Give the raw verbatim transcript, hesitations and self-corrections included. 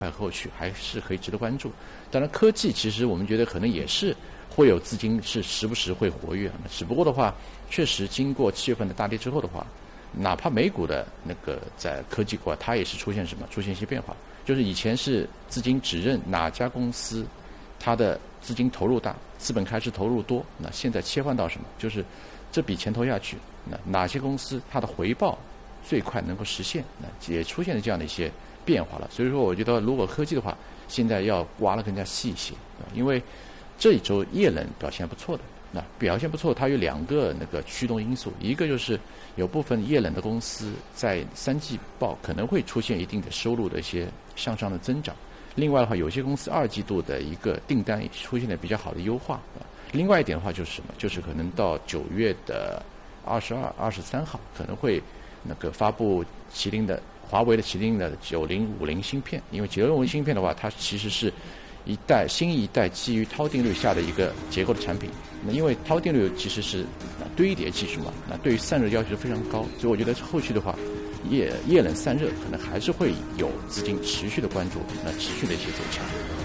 后续还是可以值得关注。当然，科技其实我们觉得可能也是会有资金是时不时会活跃，只不过的话，确实经过七月份的大跌之后的话，哪怕美股的那个在科技股啊，它也是出现什么？出现一些变化，就是以前是资金只认哪家公司它的资金投入大，资本开支投入多，那现在切换到什么？就是这笔钱投下去，那哪些公司它的回报最快能够实现？那也出现了这样的一些变化了。所以说，我觉得如果科技的话，现在要刮得更加细一些，因为这一周液冷表现不错的。那表现不错，它有两个那个驱动因素，一个就是有部分液冷的公司在三季报可能会出现一定的收入的一些向上的增长。另外的话，有些公司二季度的一个订单出现了比较好的优化。另外一点的话就是什么？就是可能到九月的二十二、二十三号可能会那个发布麒麟的华为的麒麟的九零五零芯片，因为九零五零芯片的话，它其实是一代新一代基于涛定律下的一个结构的产品。那因为涛定律其实是堆叠技术嘛，那对于散热要求非常高，所以我觉得后续的话，液液冷散热可能还是会有资金持续的关注，那持续的一些走强。